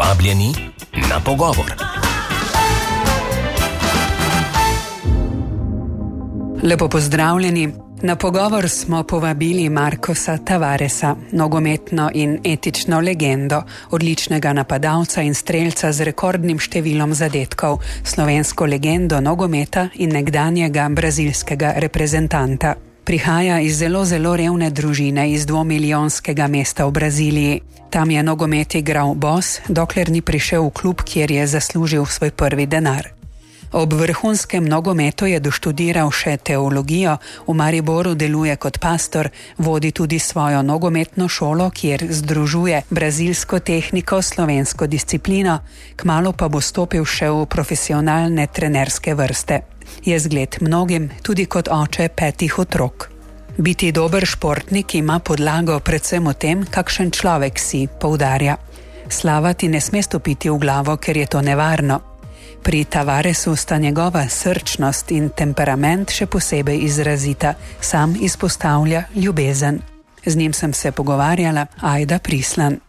Vabljeni na pogovor. Lepo pozdravljeni. Na pogovor smo povabili Marcosa Tavaresa, nogometno in etično legendo, odličnega napadalca in strelca z rekordnim številom zadetkov, slovensko legendo nogometa in nekdanjega brazilskega reprezentanta. Prihaja iz zelo revne družine iz 2-milijonskega mesta v Braziliji. Tam je nogomet igral bos, dokler ni prišel v klub, kjer je zaslužil svoj prvi denar. Ob vrhunskem nogometu je doštudiral še teologijo, v Mariboru deluje kot pastor, vodi tudi svojo nogometno šolo, kjer združuje brazilsko tehniko, slovensko disciplino, kmalu pa bo stopil še v profesionalne trenerske vrste. Je zgled mnogim, tudi kot oče 5 otrok. Biti dober športnik ima podlago predvsem v tem, kakšen človek si, poudarja. Slava ti ne sme stopiti v glavo, ker je to nevarno. Pri Tavaresu sta njegova srčnost in temperament še posebej izrazita, sam izpostavlja ljubezen. Z njim sem se pogovarjala, Ajda Prislan.